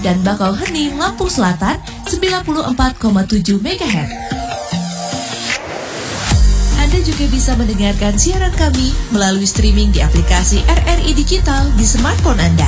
dan Bakauheni, Lampung Selatan 94,7 MHz. Anda juga bisa mendengarkan siaran kami melalui streaming di aplikasi RRI Digital di smartphone Anda.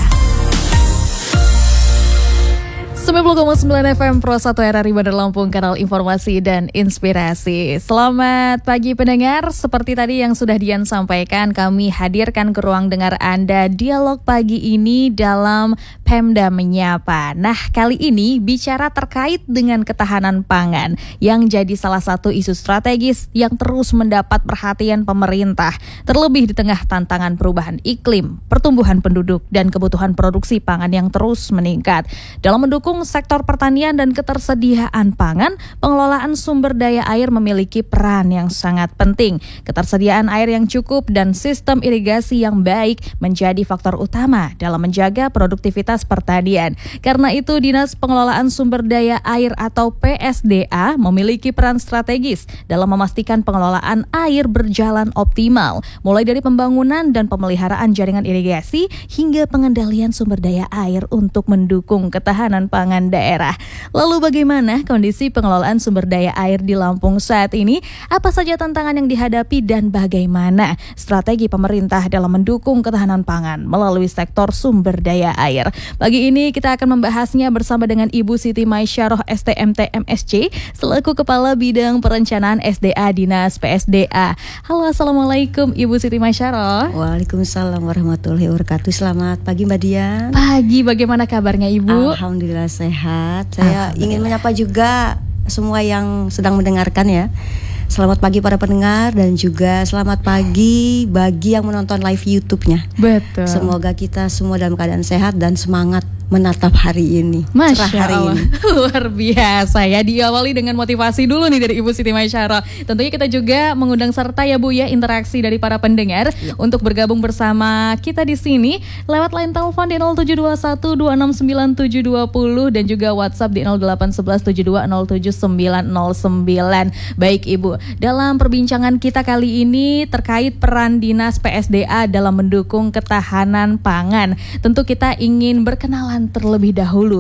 90,9 FM Pro 1 RRI Bandar Lampung, kanal informasi dan inspirasi. Selamat pagi pendengar, seperti tadi yang sudah Dian sampaikan, kami hadirkan ke ruang dengar Anda dialog pagi ini dalam Pemda Menyapa. Nah, kali ini bicara terkait dengan ketahanan pangan yang jadi salah satu isu strategis yang terus mendapat perhatian pemerintah, terlebih di tengah tantangan perubahan iklim, pertumbuhan penduduk, dan kebutuhan produksi pangan yang terus meningkat. Dalam mendukung sektor pertanian dan ketersediaan pangan, pengelolaan sumber daya air memiliki peran yang sangat penting. Ketersediaan air yang cukup dan sistem irigasi yang baik menjadi faktor utama dalam menjaga produktivitas pertanian. Karena itu, Dinas Pengelolaan Sumber Daya Air atau PSDA memiliki peran strategis dalam memastikan pengelolaan air berjalan optimal, mulai dari pembangunan dan pemeliharaan jaringan irigasi hingga pengendalian sumber daya air untuk mendukung ketahanan pangan daerah. Lalu bagaimana kondisi pengelolaan sumber daya air di Lampung saat ini? Apa saja tantangan yang dihadapi dan bagaimana strategi pemerintah dalam mendukung ketahanan pangan melalui sektor sumber daya air? Pagi ini kita akan membahasnya bersama dengan Ibu Siti Maisyarah STMT MSc selaku Kepala Bidang Perencanaan SDA Dinas PSDA. Halo, Assalamualaikum Ibu Siti Maisyarah. Waalaikumsalam warahmatullahi wabarakatuh. Selamat pagi Mbak Dian. Pagi, bagaimana kabarnya Ibu? Alhamdulillah sehat. Saya ingin menyapa juga semua yang sedang mendengarkan ya. Selamat pagi para pendengar dan juga selamat pagi bagi yang menonton live YouTube-nya. Betul. Semoga kita semua dalam keadaan sehat dan semangat menatap hari ini. Masya hari Allah, ini. luar biasa ya. Diawali dengan motivasi dulu nih dari Ibu Siti Maisyarah. Tentunya kita juga mengundang serta ya Bu ya, interaksi dari para pendengar untuk bergabung bersama kita di sini lewat line telepon di 0721269720 dan juga WhatsApp di 081172079909. Baik Ibu, dalam perbincangan kita kali ini terkait peran Dinas PSDA dalam mendukung ketahanan pangan, tentu kita ingin berkenalan terlebih dahulu